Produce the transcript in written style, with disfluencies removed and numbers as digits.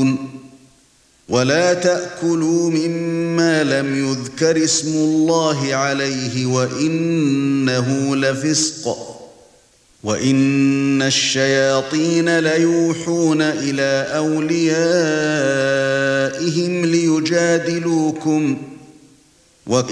تَعْقِلُونَ وَلَا تَأْكُلُوا مِمَّا لَمْ يُذْكَرِ اسْمُ اللَّهِ عَلَيْهِ وَإِنَّهُ لَفِسْقٌ وَإِنَّ الشَّيَاطِينَ لَيُوحُونَ إِلَى أَوْلِيَائِهِمْ لِيُجَادِلُوكُمْ